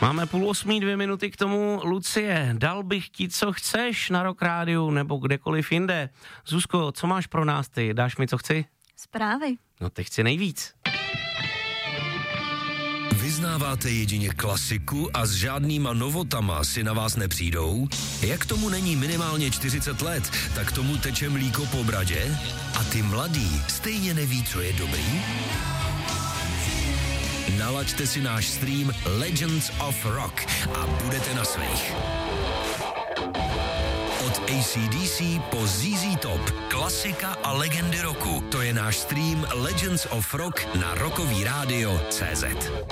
Máme 7:30, 2 minuty k tomu. Lucie, dal bych ti, co chceš na Rock Rádiu nebo kdekoliv jinde. Zuzko, co máš pro nás ty? Dáš mi, co chci? Zprávy. No teď chci nejvíc. Vyznáváte jedině klasiku a s žádnýma novotama si na vás nepřijdou? Jak tomu není minimálně 40 let, tak tomu teče mlíko po bradě? A ty mladý stejně neví, co je dobrý? Nalaďte si náš stream Legends of Rock a budete na svých. Od AC/DC po ZZ Top, klasika a legendy roku. To je náš stream Legends of Rock na rockovíradio.cz.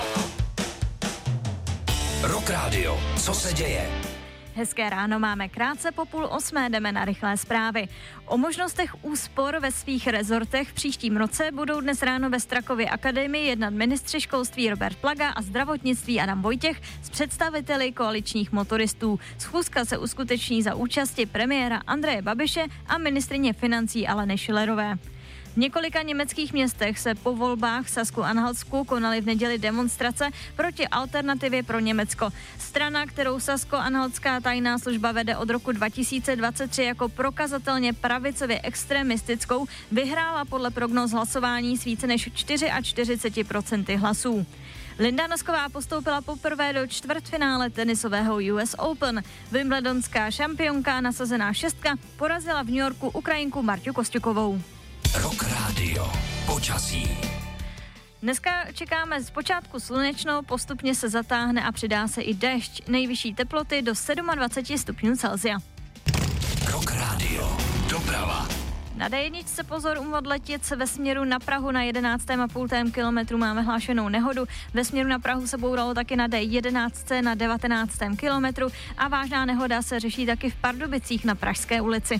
Rock Radio, co se děje? Hezké ráno, máme krátce po 7:30, jdeme na rychlé zprávy. O možnostech úspor ve svých rezortech v příštím roce budou dnes ráno ve Strakově akademii jednat ministři školství Robert Plaga a zdravotnictví Adam Vojtěch s představiteli koaličních motoristů. Schůzka se uskuteční za účasti premiéra Andreje Babiše a ministryně financí Aleny Schillerové. V několika německých městech se po volbách v Sasku-Anhaltsku konaly v neděli demonstrace proti Alternativě pro Německo. Strana, kterou Sasko-Anhaltská tajná služba vede od roku 2023 jako prokazatelně pravicově extremistickou, vyhrála podle prognóz hlasování s více než 44% hlasů. Linda Nosková postoupila poprvé do čtvrtfinále tenisového US Open. Wimbledonská šampionka, nasazená šestka, porazila v New Yorku Ukrajinku Marťu Kosťukovou. Rock Radio. Počasí. Dneska čekáme zpočátku slunečno, postupně se zatáhne a přidá se i déšť. Nejvyšší teploty do 27 stupňů Celsia. Rock Radio. Doprava. Na D1 pozor u Modletic ve směru na Prahu na 11,5 kilometru máme hlášenou nehodu. Ve směru na Prahu se bouralo taky na D11 na 19. kilometru a vážná nehoda se řeší taky v Pardubicích na Pražské ulici.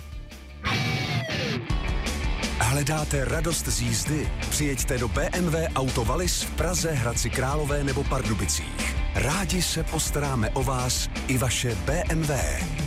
Hledáte radost z jízdy? Přijeďte do BMW Auto Wallis v Praze, Hradci Králové nebo Pardubicích. Rádi se postaráme o vás i vaše BMW.